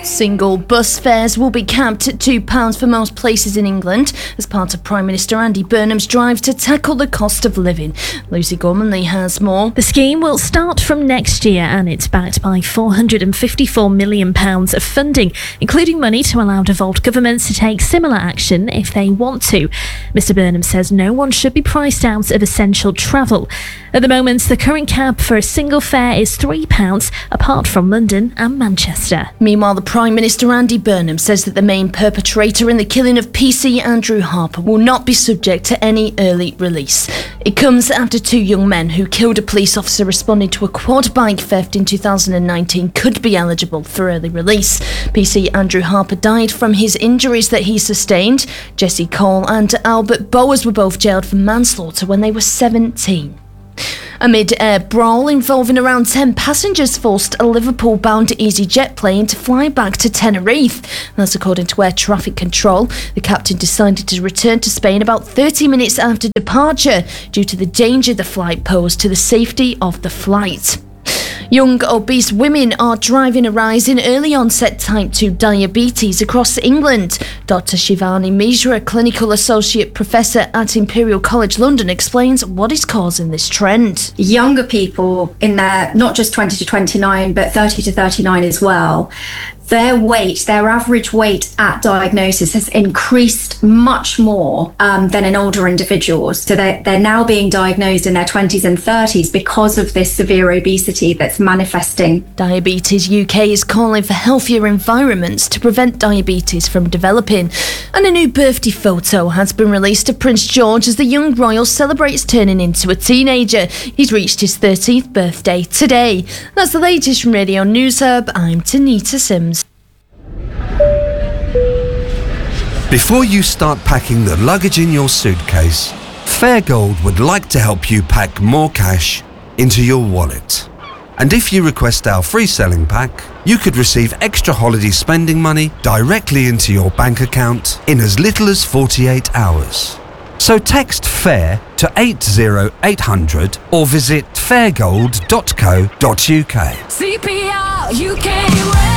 Single bus fares will be capped at £2 for most places in England as part of Prime Minister Andy Burnham's drive to tackle the cost of living. Lucy Gormanley has more. The scheme will start from next year and it's backed by £454 million of funding, including money to allow devolved governments to take similar action if they want to. Mr Burnham says no one should be priced out of essential travel. At the moment, the current cap for a single fare is £3, apart from London and Manchester. Meanwhile, the Prime Minister Andy Burnham says that the main perpetrator in the killing of PC Andrew Harper will not be subject to any early release. It comes after two young men who killed a police officer responding to a quad bike theft in 2019 could be eligible for early release. PC Andrew Harper died from his injuries that he sustained. Jesse Cole and Albert Bowers were both jailed for manslaughter when they were 17. A mid-air brawl involving around 10 passengers forced a Liverpool-bound EasyJet plane to fly back to Tenerife. That's according to air traffic control. The captain decided to return to Spain about 30 minutes after departure due to the danger the flight posed to the safety of the flight. Young obese women are driving a rise in early onset type 2 diabetes across England. Dr Shivani Mishra, Clinical Associate Professor at Imperial College London, explains what is causing this trend. Younger people in their not just 20 to 29 but 30 to 39 as well, their average weight at diagnosis has increased much more than in older individuals. So they're now being diagnosed in their 20s and 30s because of this severe obesity that's manifesting. Diabetes UK is calling for healthier environments to prevent diabetes from developing. And a new birthday photo has been released of Prince George as the young royal celebrates turning into a teenager. He's reached his 13th birthday today. That's the latest from Radio News Hub. I'm Tanita Sims. Before you start packing the luggage in your suitcase, Fairgold would like to help you pack more cash into your wallet. And if you request our free selling pack, you could receive extra holiday spending money directly into your bank account in as little as 48 hours. So text FAIR to 80800 or visit fairgold.co.uk. CPR UK.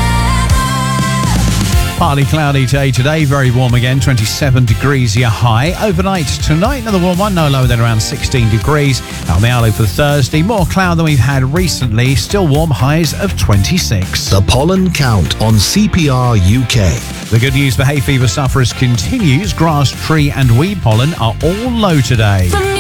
Partly cloudy day today, very warm again, 27 degrees your high. Overnight tonight, another warm one, no lower than around 16 degrees. Out the alley for Thursday, more cloud than we've had recently, still warm, highs of 26. The pollen count on CPR UK. The good news for hay fever sufferers continues. Grass, tree and weed pollen are all low today.